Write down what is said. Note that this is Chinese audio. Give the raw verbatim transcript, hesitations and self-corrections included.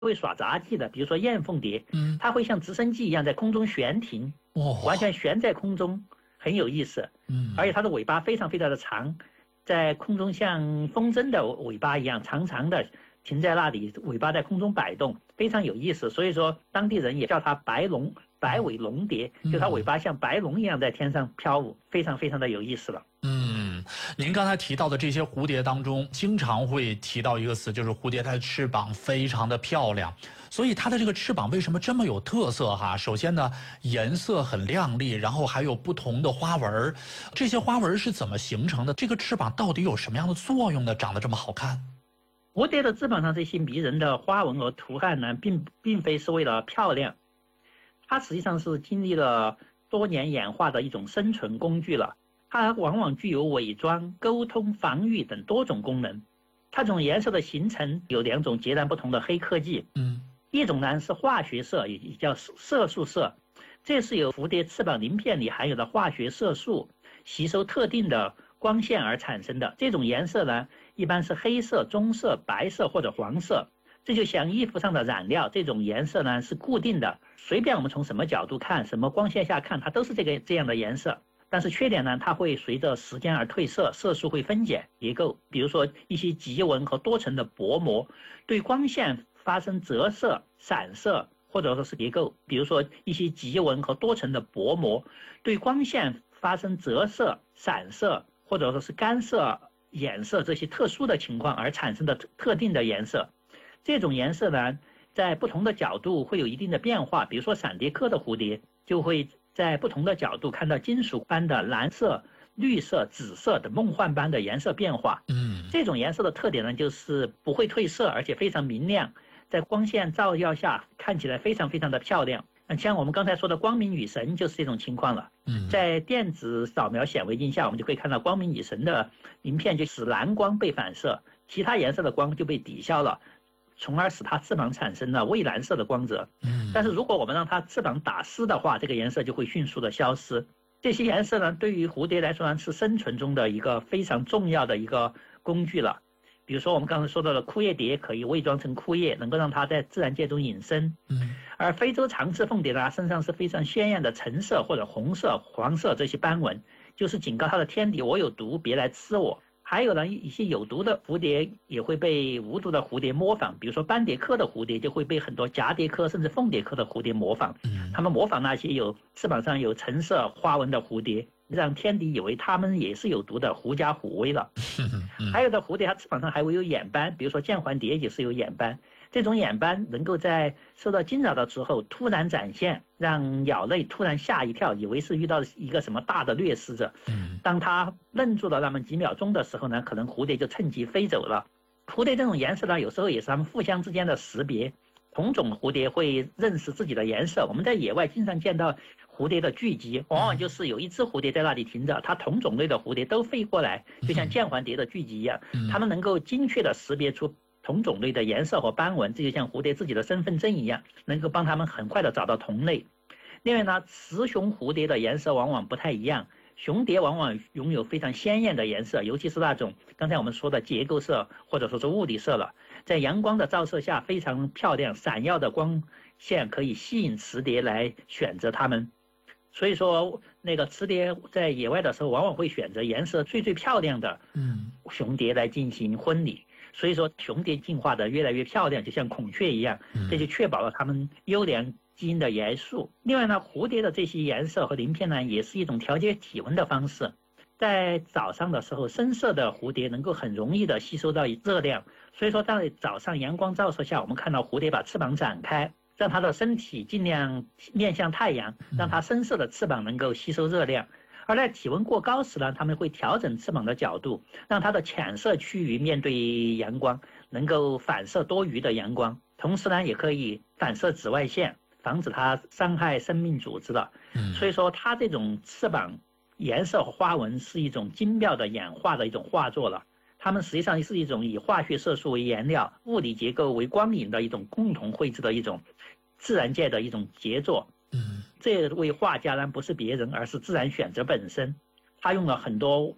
会耍杂技的，比如说燕凤蝶， 嗯， 它会像直升机一样在空中悬停， 哦， 完全悬在空中，很有意思。 嗯， 而且它的尾巴非常非常的长，在空中像风筝的尾巴一样长长的停在那里，尾巴在空中摆动，非常有意思。所以说当地人也叫它白龙。白尾龙蝶，就它尾巴像白龙一样在天上飘舞，非常非常的有意思了。 嗯，您刚才提到的这些蝴蝶当中，经常会提到一个词，就是蝴蝶它的翅膀非常的漂亮。所以它的这个翅膀为什么这么有特色哈？首先呢，颜色很亮丽，然后还有不同的花纹，这些花纹是怎么形成的？这个翅膀到底有什么样的作用呢？长得这么好看？ 蝴蝶的翅膀上这些迷人的花纹和图案呢，并并非是为了漂亮。它实际上是经历了多年演化的一种生存工具了，它往往具有伪装、沟通、防御等多种功能。它这种颜色的形成有两种截然不同的黑科技， 嗯， 一种呢是化学色，也叫色素色，这是由蝴蝶翅膀鳞片里含有的化学色素吸收特定的光线而产生的。这种颜色呢，一般是黑色、棕色、白色或者黄色。这就像衣服上的染料，这种颜色呢是固定的，随便我们从什么角度看，什么光线下看，它都是这个这样的颜色。但是缺点呢，它会随着时间而褪色，色素会分解结构，比如说一些极纹和多层的薄膜对光线发生折射、散射，或者说是结构，比如说一些极纹和多层的薄膜对光线发生折射、散射，或者说是干涉、衍射这些特殊的情况而产生的特定的颜色。这种颜色呢，在不同的角度会有一定的变化，比如说闪蝶科的蝴蝶就会在不同的角度看到金属般的蓝色、绿色、紫色等梦幻般的颜色变化。 嗯， 这种颜色的特点呢，就是不会褪色，而且非常明亮，在光线照耀下看起来非常非常的漂亮。像我们刚才说的光明女神就是这种情况了。 嗯， 在电子扫描显微镜下，我们就可以看到光明女神的鳞片就使蓝光被反射，其他颜色的光就被抵消了，从而使它翅膀产生了蔚蓝色的光泽。但是如果我们让它翅膀打湿的话，这个颜色就会迅速的消失。这些颜色呢，对于蝴蝶来说呢，是生存中的一个非常重要的一个工具了。比如说我们刚才说到的枯叶蝶可以伪装成枯叶，能够让它在自然界中隐身。而非洲长翅凤蝶呢，身上是非常鲜艳的橙色或者红色、黄色这些斑纹，就是警告它的天敌，我有毒，别来吃我。还有呢，一些有毒的蝴蝶也会被无毒的蝴蝶模仿，比如说斑蝶科的蝴蝶就会被很多蛱蝶科甚至凤蝶科的蝴蝶模仿。他们模仿那些有翅膀上有橙色花纹的蝴蝶，让天敌以为它们也是有毒的，狐假虎威了。还有的蝴蝶它翅膀上还会有眼斑，比如说剑环蝶也是有眼斑。这种眼斑能够在受到惊扰的时候突然展现，让鸟类突然吓一跳，以为是遇到一个什么大的掠食者。当它愣住了那么几秒钟的时候呢，可能蝴蝶就趁机飞走了。蝴蝶这种颜色呢，有时候也是它们互相之间的识别，同种蝴蝶会认识自己的颜色。我们在野外经常见到蝴蝶的聚集，往往就是有一只蝴蝶在那里停着，它同种类的蝴蝶都飞过来，就像剑环蝶的聚集一样，它们能够精确地识别出同种类的颜色和斑纹，这就像蝴蝶自己的身份证一样，能够帮它们很快地找到同类。另外呢，雌雄蝴蝶的颜色往往不太一样，雄蝶往往拥有非常鲜艳的颜色，尤其是那种刚才我们说的结构色或者说是物理色了，在阳光的照射下非常漂亮，闪耀的光线可以吸引雌蝶来选择它们。所以说那个雌蝶在野外的时候往往会选择颜色最最漂亮的雄蝶来进行婚礼。所以说雄蝶进化的越来越漂亮，就像孔雀一样，这就确保了它们优良基因的元素。另外呢，蝴蝶的这些颜色和鳞片呢，也是一种调节体温的方式。在早上的时候，深色的蝴蝶能够很容易的吸收到热量，所以说在早上阳光照射下，我们看到蝴蝶把翅膀展开，让它的身体尽量面向太阳，让它深色的翅膀能够吸收热量。而在体温过高时呢，它们会调整翅膀的角度，让它的浅色区域面对阳光，能够反射多余的阳光，同时呢，也可以反射紫外线，防止它伤害生命组织的。所以说，它这种翅膀颜色和花纹是一种精妙的演化的一种画作了。它们实际上是一种以化学色素为颜料、物理结构为光影的一种共同绘制的一种自然界的一种杰作。这位画家呢，不是别人，而是自然选择本身。他用了很多